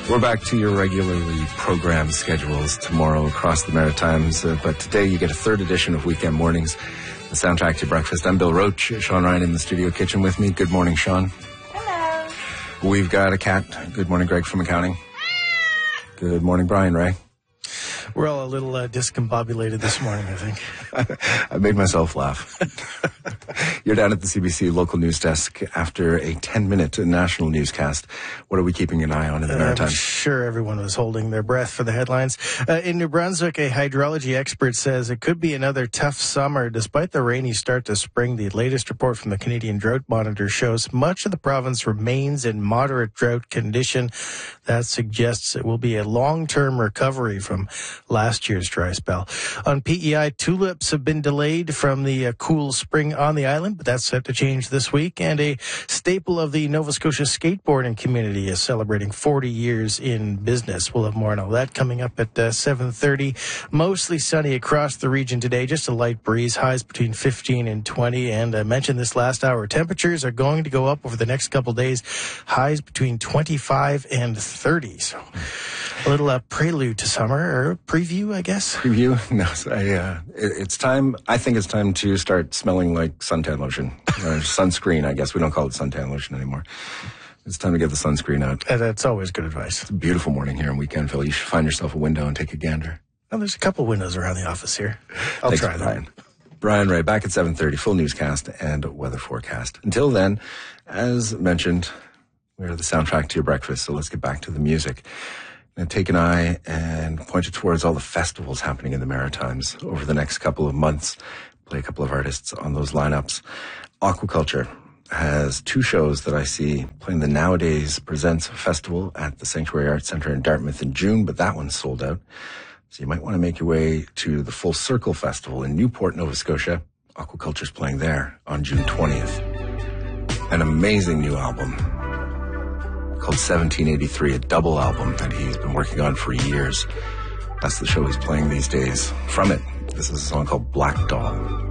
We're back to your regularly programmed schedules tomorrow across the Maritimes, but today you get a third edition of Weekend Mornings, the soundtrack to breakfast. I'm Bill Roach, Sean Ryan in the studio kitchen with me. Good morning, Sean. Hello. We've got a cat. Good morning, Greg from accounting. Good morning, Brian Ray. We're all a little discombobulated this morning, I think. I made myself laugh. You're down at the CBC local news desk after a 10-minute national newscast. What are we keeping an eye on in the Maritimes? I'm sure everyone was holding their breath for the headlines. In New Brunswick, a hydrology expert says it could be another tough summer. Despite the rainy start to spring, the latest report from the Canadian Drought Monitor shows much of the province remains in moderate drought condition. That suggests it will be a long-term recovery from last year's dry spell. On PEI, tulips have been delayed from the cool spring on the island, but that's set to change this week. And a staple of the Nova Scotia skateboarding community is celebrating 40 years in business. We'll have more on all that coming up at 7:30. Mostly sunny across the region today, just a light breeze, highs between 15 and 20. And I mentioned this last hour, temperatures are going to go up over the next couple days, highs between 25 and 30. So a little prelude to summer, or preview, I guess. Preview? No, it's time. I think it's time to start smelling like suntan lotion. Or sunscreen, I guess. We don't call it suntan lotion anymore. It's time to get the sunscreen out. That's always good advice. It's a beautiful morning here in Weekendville. You should find yourself a window and take a gander. Well, there's a couple windows around the office here. I'll Thanks, try that. Brian. Brian Ray, back at 7:30, full newscast and weather forecast. Until then, as mentioned, we're the soundtrack to your breakfast, so let's get back to the music. And take an eye and point it towards all the festivals happening in the Maritimes over the next couple of months. Play a couple of artists on those lineups. Aquaculture has two shows that I see playing the Nowadays Presents Festival at the Sanctuary Arts Centre in Dartmouth in June, but that one's sold out. So you might want to make your way to the Full Circle Festival in Newport, Nova Scotia. Aquaculture's playing there on June 20th. An amazing new album called 1783, a double album that he's been working on for years. That's the show he's playing these days. From it, this is a song called Black Doll.